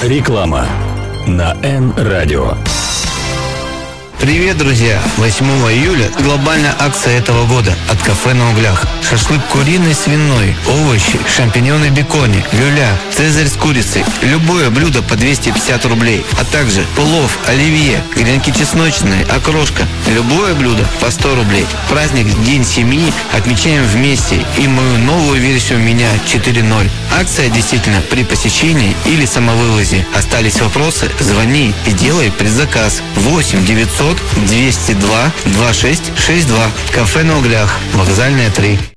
Реклама на Н-радио. Привет, друзья! 8 июля глобальная акция этого года от кафе на углях. Шашлык куриный, свиной, овощи, шампиньоны бекони, люля, цезарь с курицей. Любое блюдо по 250 рублей. А также плов, оливье, гренки чесночные, окрошка. Любое блюдо по 100 рублей. Праздник День семьи отмечаем вместе и мою новую версию меня 4.0. Акция действительно при посещении или самовывозе. Остались вопросы? Звони и делай предзаказ. 8 900 202 2662. Кафе на углях. Вокзальная 3.